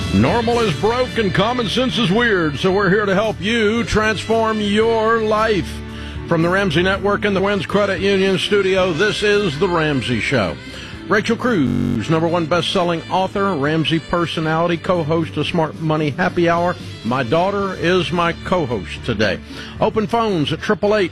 Normal is broke and common sense is weird, so we're here to help you transform your life. From the Ramsey Network and the Wins Credit Union studio, this is The Ramsey Show. Rachel Cruz, #1 best-selling author, Ramsey personality, co-host of Smart Money Happy Hour. My daughter is my co-host today. Open phones at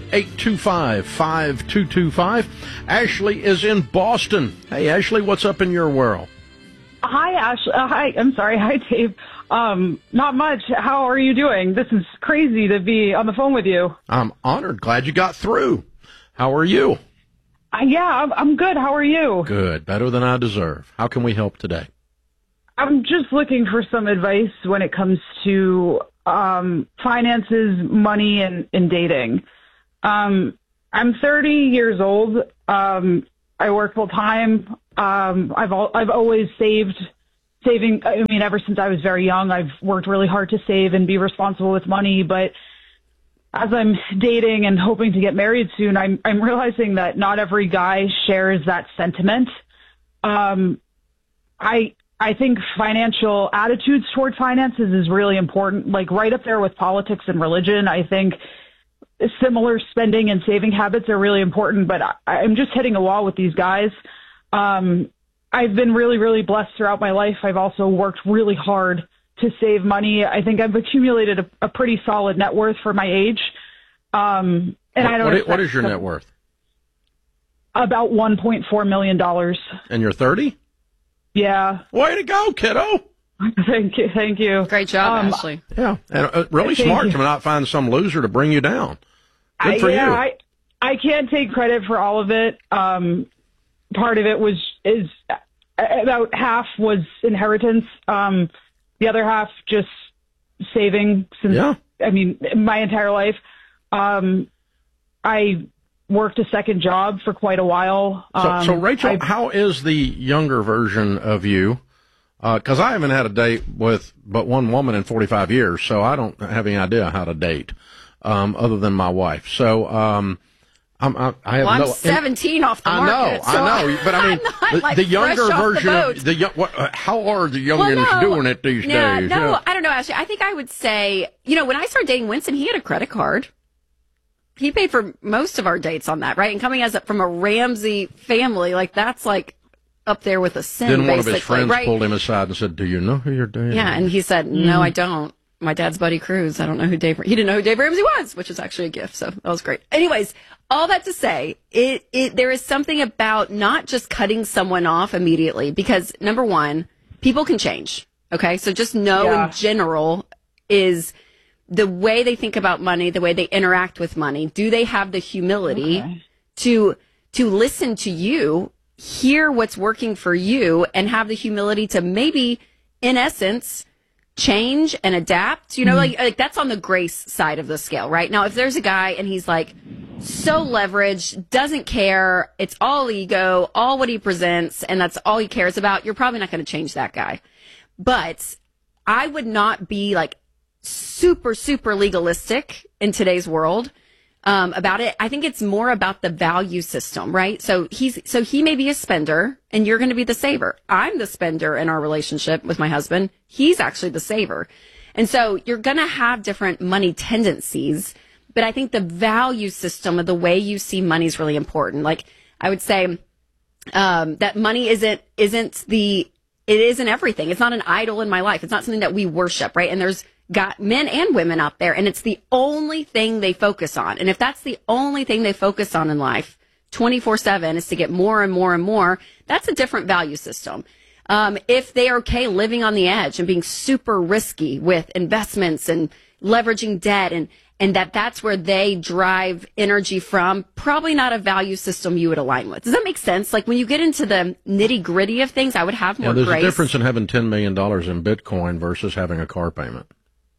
888-825-5225. Ashley is in Boston. Hey, Ashley, what's up in your world? Hi, Ashley. Hi, I'm sorry. Hi, Dave. Not much. How are you doing? This is crazy to be on the phone with you. I'm honored. Glad you got through. How are you? Yeah, I'm good. How are you? Good. Better than I deserve. How can we help today? I'm just looking for some advice when it comes to finances, money, and dating. I'm 30 years old. I work full time. I've always saving. I mean, ever since I was very young, I've worked really hard to save and be responsible with money. But as I'm dating and hoping to get married soon, I'm realizing that not every guy shares that sentiment. I think financial attitudes toward finances is really important, like right up there with politics and religion. I think similar spending and saving habits are really important, but I'm just hitting a wall with these guys. I've been really, really blessed throughout my life. I've also worked really hard to save money. I think I've accumulated a pretty solid net worth for my age. And what is your net worth? About $1.4 million. And you're 30? Yeah. Way to go, kiddo. Thank you. Great job, Ashley. Yeah, and really smart to not find some loser to bring you down. Good for you. I can't take credit for all of it. Part of it is about half was inheritance. The other half just saving my entire life. I worked a second job for quite a while. So Rachel, how is the younger version of you? Because I haven't had a date with but one woman in 45 years, so I don't have any idea how to date, other than my wife. So, I'm 17 off the market. I know, but I mean, the younger version of how are the youngins doing it these days? No, I don't know, Ashley. I think I would say, when I started dating Winston, he had a credit card. He paid for most of our dates on that, right? And coming from a Ramsey family, that's up there with a sin. Then one of his basically, friends pulled him aside and said, "Do you know who you're dating?" Yeah, and he said, "No, I don't. My dad's Buddy Cruz. I don't know who Dave." He didn't know who Dave Ramsey was, which is actually a gift. So that was great. Anyways, all that to say, there is something about not just cutting someone off immediately, because number one, people can change. Okay, so just know in general is the way they think about money, the way they interact with money. Do they have the humility to listen to you, hear what's working for you, and have the humility to maybe, in essence, change and adapt? Like that's on the grace side of the scale, right? Now, if there's a guy and he's so leveraged, doesn't care, it's all ego, all what he presents, and that's all he cares about, you're probably not going to change that guy. But I would not be super, super legalistic in today's world about it. I think it's more about the value system, right? So he may be a spender and you're going to be the saver. I'm the spender in our relationship with my husband. He's actually the saver. And so you're going to have different money tendencies, but I think the value system of the way you see money is really important. I would say, that money isn't everything. It's not an idol in my life. It's not something that we worship, right? And there's got men and women out there, and it's the only thing they focus on. And if that's the only thing they focus on in life 24/7 is to get more and more and more, that's a different value system. If they are okay living on the edge and being super risky with investments and leveraging debt and that's where they drive energy from, probably not a value system you would align with. Does that make sense? When you get into the nitty gritty of things, I would have more grace. There's a difference in having $10 million in Bitcoin versus having a car payment.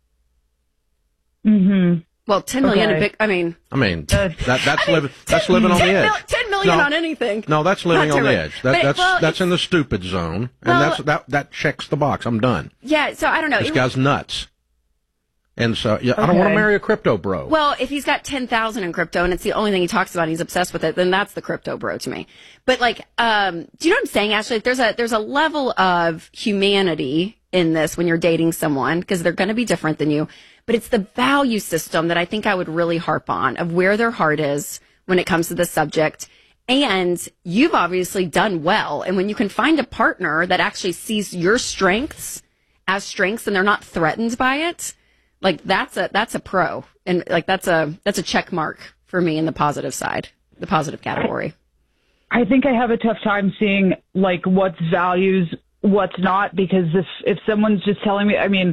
Mm-hmm. Well, 10 million in that's living on the edge. 10 million on anything. No, that's living on the edge. That's in the stupid zone, and that checks the box. I'm done. Yeah, so I don't know. This guy's nuts. And so, I don't want to marry a crypto bro. Well, if he's got 10,000 in crypto and it's the only thing he talks about and he's obsessed with it, then that's the crypto bro to me. But do you know what I'm saying, Ashley? There's a level of humanity in this when you're dating someone, because they're going to be different than you. But it's the value system that I think I would really harp on, of where their heart is when it comes to the subject. And you've obviously done well. And when you can find a partner that actually sees your strengths as strengths and they're not threatened by it, like that's a pro. And like that's a check mark for me in the positive side, the positive category. I think I have a tough time seeing like what's values, what's not, because if someone's just telling me, I mean,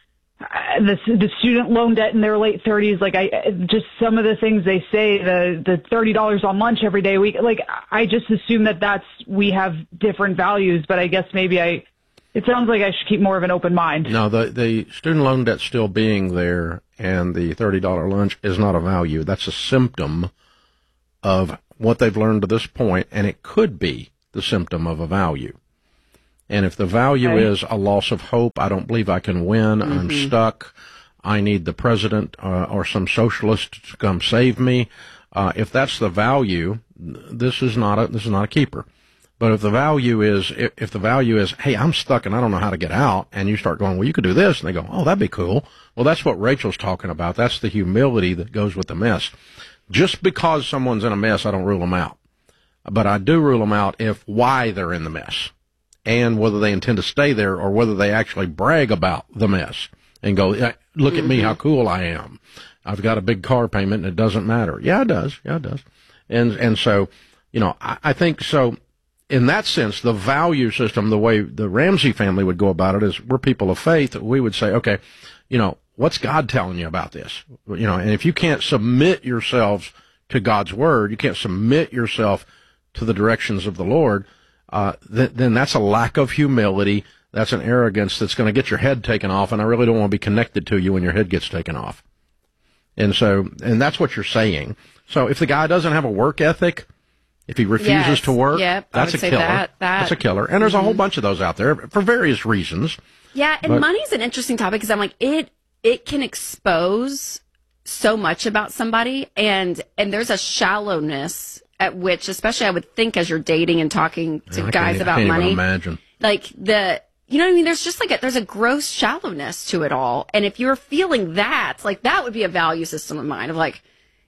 the student loan debt in their late 30s, like just some of the things they say, the $30 on lunch every day a week, like I just assume that we have different values, but I guess maybe it sounds like I should keep more of an open mind. No, the student loan debt still being there and the $30 lunch is not a value. That's a symptom of what they've learned to this point, and it could be the symptom of a value. And if the value is a loss of hope, I don't believe I can win, I'm stuck, I need the president or some socialist to come save me. If that's the value, this is not a keeper. But if the value is, hey, I'm stuck and I don't know how to get out, and you start going, well, you could do this, and they go, oh, that'd be cool. Well, that's what Rachel's talking about. That's the humility that goes with the mess. Just because someone's in a mess, I don't rule them out. But I do rule them out if why they're in the mess, and whether they intend to stay there or whether they actually brag about the mess and go, look at me, how cool I am. I've got a big car payment and it doesn't matter. Yeah, it does. Yeah, it does. And so, I think so. In that sense, the value system, the way the Ramsey family would go about it is we're people of faith. We would say, okay, what's God telling you about this? And if you can't submit yourselves to God's word, you can't submit yourself to the directions of the Lord, then that's a lack of humility. That's an arrogance that's going to get your head taken off, and I really don't want to be connected to you when your head gets taken off. And that's what you're saying. So if the guy doesn't have a work ethic, if he refuses to work, that's a killer. That's a killer. And there's a whole bunch of those out there for various reasons. Yeah, and money's an interesting topic because I'm like, it can expose so much about somebody, and there's a shallowness at which, especially I would think as you're dating and talking to guys about money. I can't even imagine. Like you know what I mean? There's just there's a gross shallowness to it all. And if you're feeling that, like that would be a value system of mine of like,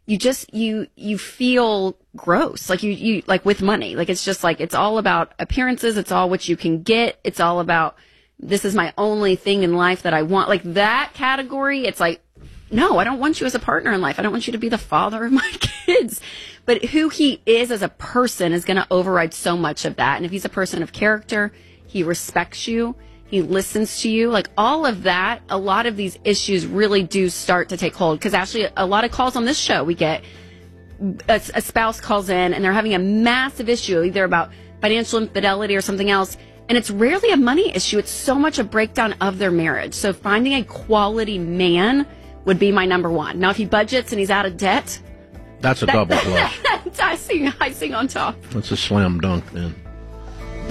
you feel gross. Like you like with money, like it's just like, it's all about appearances. It's all what you can get. It's all about, this is my only thing in life that I want. Like that category. It's like, no, I don't want you as a partner in life. I don't want you to be the father of my kids. But who he is as a person is going to override so much of that. And if he's a person of character, he respects you, he listens to you, like all of that, a lot of these issues really do start to take hold. Because actually, a lot of calls on this show, we get a spouse calls in and they're having a massive issue, either about financial infidelity or something else. And it's rarely a money issue. It's so much a breakdown of their marriage. So finding a quality man would be my number one. Now, if he budgets and he's out of debt, that's a double plus. Icing on top. That's a slam dunk then.